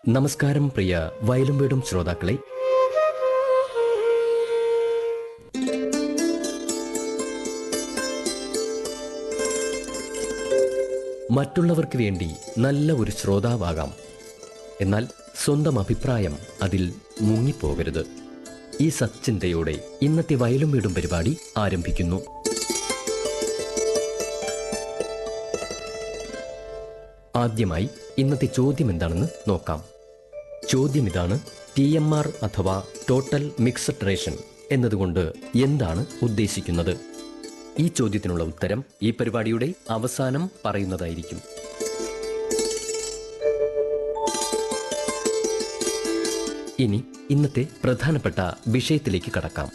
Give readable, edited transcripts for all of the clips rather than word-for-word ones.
നമസ്കാരം പ്രിയ വയലും വീടും ശ്രോതാക്കളെ. മറ്റുള്ളവർക്ക് വേണ്ടി നല്ല ഒരു ശ്രോതാവാകാം, എന്നാൽ സ്വന്തം അഭിപ്രായം അതിൽ മുങ്ങിപ്പോകരുത്. ഈ സച്ചിന്തയോടെ ഇന്നത്തെ വയലും വീടും പരിപാടി ആരംഭിക്കുന്നു. ആദ്യമായി ഇന്നത്തെ ചോദ്യം എന്താണെന്ന് നോക്കാം. ചോദ്യം ഇതാണ്: TMR അഥവാ ടോട്ടൽ മിക്സഡ് റേഷൻ എന്നതുകൊണ്ട് എന്താണ് ഉദ്ദേശിക്കുന്നത്? ഈ ചോദ്യത്തിനുള്ള ഉത്തരം ഈ പരിപാടിയുടെ അവസാനം പറയുന്നതായിരിക്കും. ഇനി ഇന്നത്തെ പ്രധാനപ്പെട്ട വിഷയത്തിലേക്ക് കടക്കാം.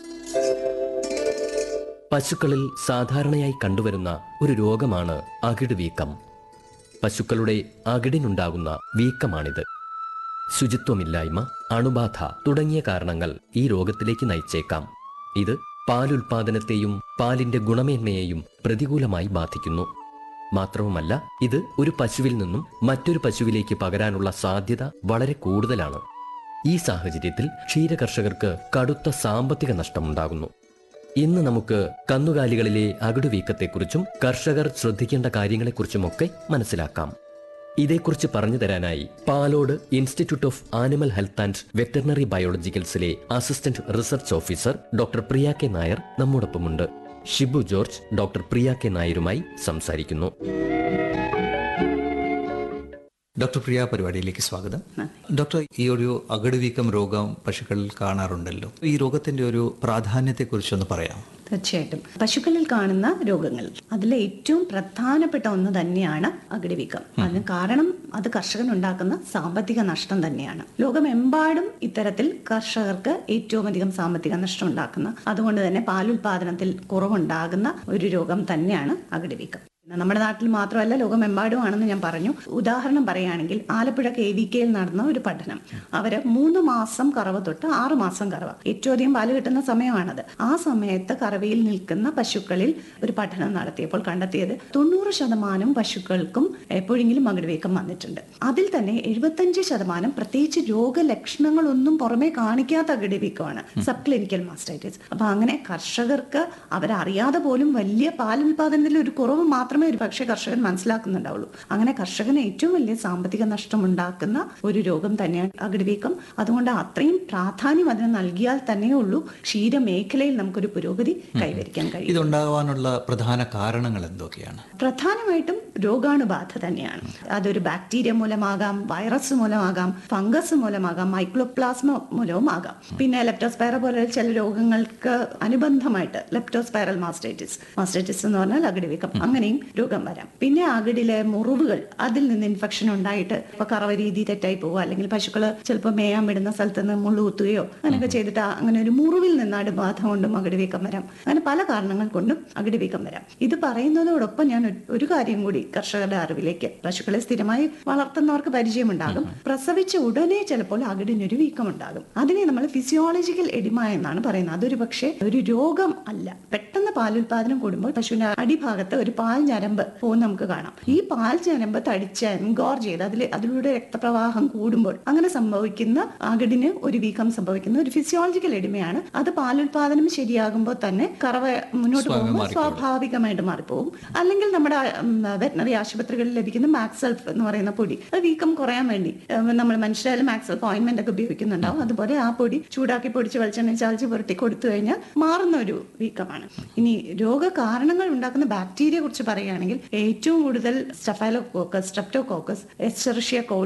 പശുക്കളിൽ സാധാരണയായി കണ്ടുവരുന്ന ഒരു രോഗമാണ് അകിട് വീക്കം. പശുക്കളുടെ അകിടിനുണ്ടാകുന്ന വീക്കമാണിത്. ശുചിത്വമില്ലായ്മ, അണുബാധ തുടങ്ങിയ കാരണങ്ങൾ ഈ രോഗത്തിലേക്ക് നയിച്ചേക്കാം. ഇത് പാലുൽപാദനത്തെയും പാലിന്റെ ഗുണമേന്മയെയും പ്രതികൂലമായി ബാധിക്കുന്നു. മാത്രവുമല്ല, ഇത് ഒരു പശുവിൽ നിന്നും മറ്റൊരു പശുവിലേക്ക് പകരാനുള്ള സാധ്യത വളരെ കൂടുതലാണ്. ഈ സാഹചര്യത്തിൽ ക്ഷീരകർഷകർക്ക് കടുത്ത സാമ്പത്തിക നഷ്ടമുണ്ടാകുന്നു. ഇന്ന് നമുക്ക് കന്നുകാലികളിലെ അകിടുവീക്കത്തെക്കുറിച്ചും കർഷകർ ശ്രദ്ധിക്കേണ്ട കാര്യങ്ങളെക്കുറിച്ചുമൊക്കെ മനസ്സിലാക്കാം. ഇതേക്കുറിച്ച് പറഞ്ഞു തരാനായി Palode institute of animal health and veterinary ബയോളജിക്കൽസിലെ assistant research officer doctor Priya K Nair നമ്മോടൊപ്പമുണ്ട്. Shibu George doctor Priya K നായരുമായി സംസാരിക്കുന്നു. ഡോക്ടർ പ്രിയ, പരിപാടിയിലേക്ക് സ്വാഗതം. ഡോക്ടർ, ഈ ഒരു അകിടുവീക്കം രോഗം പശുക്കളിൽ കാണാറുണ്ടല്ലോ. ഈ രോഗത്തിന്റെ ഒരു പ്രാധാന്യത്തെക്കുറിച്ചൊന്ന് പറയാം. തീർച്ചയായിട്ടും. പശുക്കളിൽ കാണുന്ന രോഗങ്ങൾ അതിലെ ഏറ്റവും പ്രധാനപ്പെട്ട ഒന്ന് തന്നെയാണ് അകിടുവീക്കം. അതിന് കാരണം അത് കർഷകനുണ്ടാക്കുന്ന സാമ്പത്തിക നഷ്ടം തന്നെയാണ്. ലോകമെമ്പാടും ഇത്തരത്തിൽ കർഷകർക്ക് ഏറ്റവും അധികം സാമ്പത്തിക നഷ്ടം ഉണ്ടാക്കുന്ന, അതുകൊണ്ട് തന്നെ പാലുൽപാദനത്തിൽ കുറവുണ്ടാകുന്ന ഒരു രോഗം തന്നെയാണ് അകിടുവീക്കം. നമ്മുടെ നാട്ടിൽ മാത്രമല്ല, ലോകമെമ്പാടുമാണെന്ന് ഞാൻ പറഞ്ഞു. ഉദാഹരണം പറയുകയാണെങ്കിൽ ആലപ്പുഴ KVKയിൽ നടന്ന ഒരു പഠനം. അവര് 3 മാസം കറവ തൊട്ട് 6 മാസം കറവ, ഏറ്റവും അധികം പാല് കിട്ടുന്ന സമയമാണത്. ആ സമയത്ത് കറവയിൽ നിൽക്കുന്ന പശുക്കളിൽ ഒരു പഠനം നടത്തിയപ്പോൾ കണ്ടെത്തിയത് 90% പശുക്കൾക്കും എപ്പോഴെങ്കിലും അകിടുവീക്കം വന്നിട്ടുണ്ട്. അതിൽ തന്നെ 75% പ്രത്യേകിച്ച് രോഗലക്ഷണങ്ങളൊന്നും പുറമെ കാണിക്കാത്ത അകിടുവീക്കമാണ്, സബ് ക്ലിനിക്കൽ മാസ്റ്റൈറ്റിസ്. അപ്പൊ അങ്ങനെ കർഷകർക്ക് അവരറിയാതെ പോലും വലിയ പാലുൽപാദനത്തിൽ ഒരു കുറവ് മാത്രമേ ഒരു പക്ഷേ കർഷകൻ മനസ്സിലാക്കുന്നുണ്ടാവുള്ളൂ. അങ്ങനെ കർഷകന് ഏറ്റവും വലിയ സാമ്പത്തിക നഷ്ടം ഉണ്ടാക്കുന്ന ഒരു രോഗം തന്നെയാണ് അകിടുവീക്കം. അതുകൊണ്ട് അത്രയും പ്രാധാന്യം അതിന് നൽകിയാൽ തന്നെയേ ഉള്ളൂ ക്ഷീരമേഖലയിൽ നമുക്കൊരു പുരോഗതി കൈവരിക്കാൻ കഴിയും. ഇതുണ്ടാകാനുള്ള പ്രധാന കാരണങ്ങൾ എന്തൊക്കെയാണ്? പ്രധാനമായിട്ടും രോഗാണുബാധ തന്നെയാണ്. അതൊരു ബാക്ടീരിയ മൂലമാകാം, വൈറസ് മൂലമാകാം, ഫംഗസ് മൂലമാകാം, മൈക്രോപ്ലാസ്മ മൂലവും ആകാം. പിന്നെ ലെപ്റ്റോസ്പൈറ പോലെ ചില രോഗങ്ങൾക്ക് അനുബന്ധമായിട്ട് ലെപ്റ്റോസ്പൈറൽ മാസ്റ്റൈറ്റിസ് എന്ന് പറഞ്ഞാൽ അകിടുവീക്കം, അങ്ങനെയും രോഗം വരാം. പിന്നെ അകിടിലെ മുറിവുകൾ, അതിൽ നിന്ന് ഇൻഫെക്ഷൻ ഉണ്ടായിട്ട് ഇപ്പൊ കറവ രീതി തെറ്റായി പോവുക, അല്ലെങ്കിൽ പശുക്കള് ചിലപ്പോൾ മേയാൻ വിടുന്ന സ്ഥലത്ത് നിന്ന് മുള്ളുകുത്തുകയോ അങ്ങനെയൊക്കെ ചെയ്തിട്ട് അങ്ങനെ ഒരു മുറിവിൽ നിന്ന് അണുബാധ കൊണ്ടും അകിടുവീക്കം വരാം. അങ്ങനെ പല കാരണങ്ങൾ കൊണ്ടും അകിടുവീക്കം വരാം. ഇത് പറയുന്നതോടൊപ്പം ഞാൻ ഒരു കാര്യം കൂടി കർഷകരുടെ അറിവിലേക്ക്, പശുക്കളെ സ്ഥിരമായി വളർത്തുന്നവർക്ക് പരിചയമുണ്ടാകും. പ്രസവിച്ച ഉടനെ ചിലപ്പോൾ അകിടിനൊരു വീക്കം ഉണ്ടാകും. അതിനെ നമ്മൾ ഫിസിയോളജിക്കൽ എഡിമ എന്നാണ് പറയുന്നത്. അതൊരു പക്ഷേ ഒരു രോഗം അല്ല. പെട്ടെന്ന് പാലുൽപാദനം കൂടുമ്പോൾ പശുവിന്റെ അടിഭാഗത്ത് ഒരു പാൽ ഞരമ്പ് പോകുന്ന നമുക്ക് കാണാം. ഈ പാൽ ഞരമ്പ് തടിച്ച് എൻഗോർജ് ചെയ്ത് അതിലൂടെ രക്തപ്രവാഹം കൂടുമ്പോൾ അങ്ങനെ സംഭവിക്കുന്ന അകിടിന് ഒരു വീക്കം സംഭവിക്കുന്ന ഒരു ഫിസിയോളജിക്കൽ എഡിമയാണ്. അത് പാലുൽപാദനം ശരിയാകുമ്പോൾ തന്നെ കറവ മുന്നോട്ട് പോകുമ്പോൾ സ്വാഭാവികമായിട്ട് മാറിപ്പോകും. അല്ലെങ്കിൽ നമ്മുടെ വെറ്ററിനറി ആശുപത്രികളിൽ ലഭിക്കുന്ന മാക്സെൽഫ് എന്ന് പറയുന്ന പൊടി, അത് വീക്കം കുറയാൻ വേണ്ടി നമ്മൾ മനുഷ്യരായാലും മാക്സെൽഫ് ഓയിൻമെന്റ് ഒക്കെ ഉപയോഗിക്കുന്നുണ്ടാവും. അതുപോലെ ആ പൊടി ചൂടാക്കി പൊടിച്ച് വെളിച്ചെണ്ണ ചാലിച്ച് പുരട്ടി കൊടുത്തു കഴിഞ്ഞാൽ മാറുന്ന ഒരു വീക്കമാണ്. ഇനി രോഗകാരണങ്ങൾ ഉണ്ടാക്കുന്ന ബാക്ടീരിയയെ കുറിച്ച് പറയുകയാണെങ്കിൽ ഏറ്റവും കൂടുതൽ സ്റ്റഫൈലോകോക്കസ്, സ്ട്രെപ്റ്റോകോക്കസ്, എസ്ചെറിഷ്യ കോളി